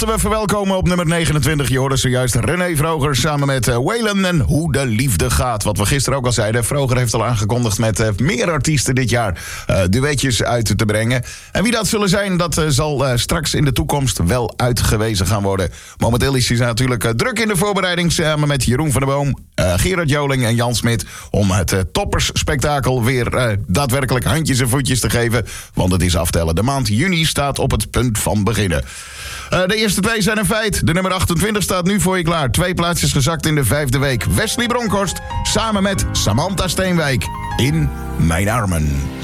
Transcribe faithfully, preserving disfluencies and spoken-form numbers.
We verwelkomen op nummer negenentwintig. Je hoorde zojuist René Vroger samen met uh, Waylon en Hoe de Liefde Gaat. Wat we gisteren ook al zeiden. Vroger heeft al aangekondigd met uh, meer artiesten dit jaar uh, duetjes uit te brengen. En wie dat zullen zijn, dat uh, zal uh, straks in de toekomst wel uitgewezen gaan worden. Momenteel is hij natuurlijk uh, druk in de voorbereiding samen met Jeroen van der Boom, uh, Gerard Joling en Jan Smit om het uh, toppersspektakel weer uh, daadwerkelijk handjes en voetjes te geven. Want het is aftellen. De maand juni staat op het punt van beginnen. Uh, de eerste twee zijn een feit. De nummer achtentwintig staat nu voor je klaar. Twee plaatsjes gezakt in de vijfde week. Wesley Bronkhorst samen met Samantha Steenwijk in Mijn Armen.